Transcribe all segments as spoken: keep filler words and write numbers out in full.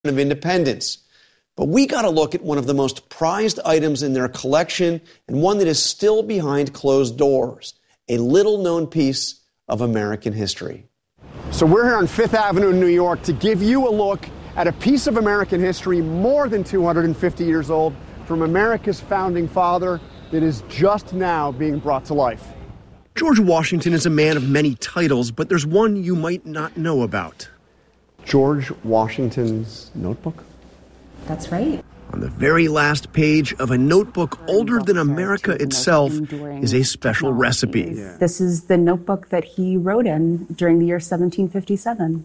of Independence. But we got to look at one of the most prized items in their collection and one that is still behind closed doors, a little-known piece of American history. So we're here on Fifth Avenue in New York to give you a look at a piece of American history more than two hundred fifty years old from America's founding father that is just now being brought to life. George Washington is a man of many titles, but there's one you might not know about. George Washington's notebook? That's right. On the very last page of a notebook older than America itself is a special recipe. This is the notebook that he wrote in during the year seventeen fifty-seven.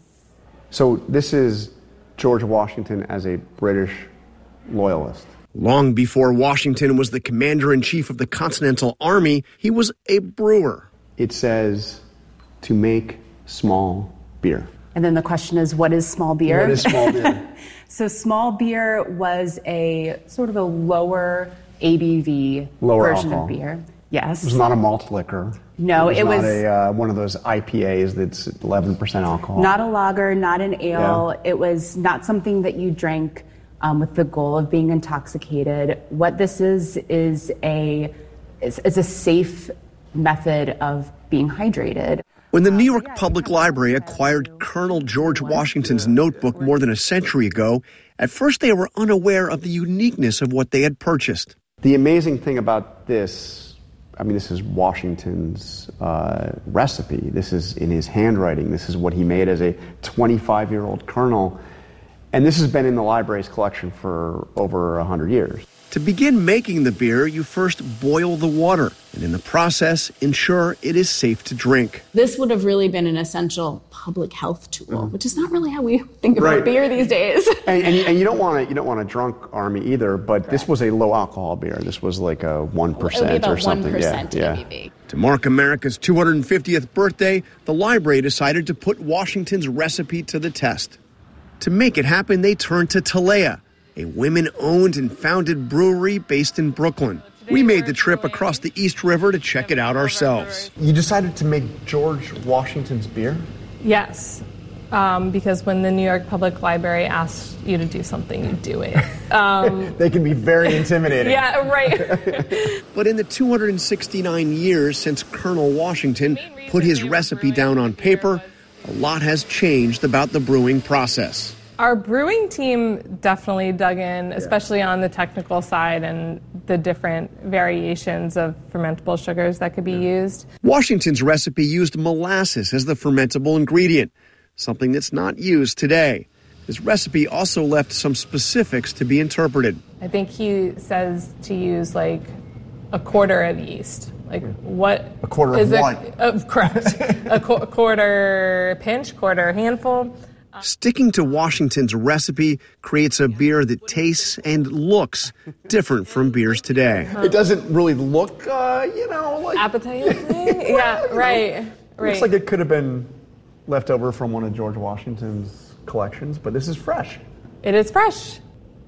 So this is George Washington as a British loyalist. Long before Washington was the commander-in-chief of the Continental Army, he was a brewer. It says to make small beer. And then the question is, what is small beer? What is small beer? So small beer was a sort of a lower A B V lower version alcohol. of beer. Yes. It was not a malt liquor. No, it was, it was not a, uh, one of those I P As that's eleven percent alcohol. Not a lager, not an ale. Yeah. It was not something that you drank um, with the goal of being intoxicated. What this is is a is, is a safe method of being hydrated. When the New York Public Library acquired Colonel George Washington's notebook more than a century ago, at first they were unaware of the uniqueness of what they had purchased. The amazing thing about this, I mean, this is Washington's uh, recipe. This is in his handwriting. This is what he made as a twenty-five-year-old colonel. And this has been in the library's collection for over one hundred years. To begin making the beer, you first boil the water, and in the process, ensure it is safe to drink. This would have really been an essential public health tool, mm-hmm. which is not really how we think about right. beer these days. and, and, and you don't want to you don't want a drunk army either, but Correct. This was a low alcohol beer. This was like a one percent or something. one percent yeah, A B V. Yeah. To mark America's two hundred fiftieth birthday, the library decided to put Washington's recipe to the test. To make it happen, they turned to Talea, a women-owned and founded brewery based in Brooklyn. We made the trip across the East River to check it out ourselves. You decided to make George Washington's beer? Yes, um, because when the New York Public Library asks you to do something, you do it. Um, they can be very intimidating. Yeah, right. But in the two hundred sixty-nine years since Colonel Washington put his recipe down on paper, a lot has changed about the brewing process. Our brewing team definitely dug in, especially on the technical side and the different variations of fermentable sugars that could be used. Washington's recipe used molasses as the fermentable ingredient, something that's not used today. His recipe also left some specifics to be interpreted. I think he says to use like a quarter of yeast. Like what? A quarter is of what? A, uh, correct. a qu- quarter pinch, quarter handful. Sticking to Washington's recipe creates a beer that tastes and looks different from beers today. It doesn't really look, uh, you know, like... appetizing? Yeah, right, right. It looks like it could have been left over from one of George Washington's collections, but this is fresh. It is fresh.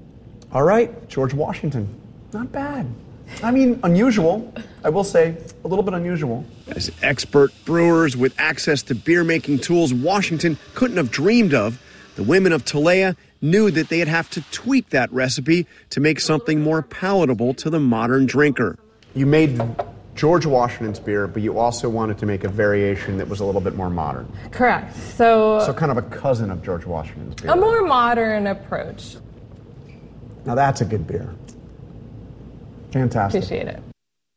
All right, George Washington. Not bad. I mean, unusual. I will say, a little bit unusual. As expert brewers with access to beer-making tools Washington couldn't have dreamed of, the women of Talea knew that they'd have to tweak that recipe to make something more palatable to the modern drinker. You made George Washington's beer, but you also wanted to make a variation that was a little bit more modern. Correct. So, so kind of a cousin of George Washington's beer. A more modern approach. Now that's a good beer. Fantastic. Appreciate it.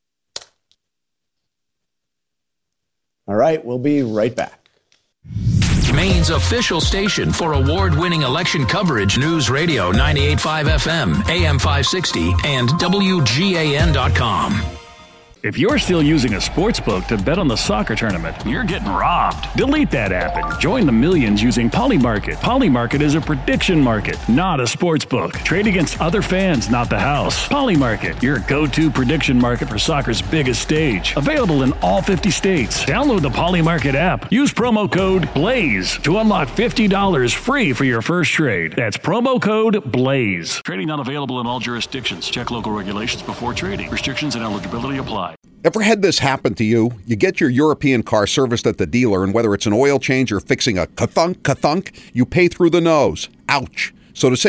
All right, we'll be right back. Maine's official station for award-winning election coverage, News Radio ninety-eight point five F M, A M five sixty, and W G A N dot com. If you're still using a sports book to bet on the soccer tournament, you're getting robbed. Delete that app and join the millions using Polymarket. Polymarket is a prediction market, not a sports book. Trade against other fans, not the house. Polymarket, your go-to prediction market for soccer's biggest stage. Available in all fifty states. Download the Polymarket app. Use promo code BLAZE to unlock fifty dollars free for your first trade. That's promo code BLAZE. Trading not available in all jurisdictions. Check local regulations before trading. Restrictions and eligibility apply. Ever had this happen to you? You get your European car serviced at the dealer, and whether it's an oil change or fixing a ka-thunk, ka-thunk, you pay through the nose. Ouch. So to say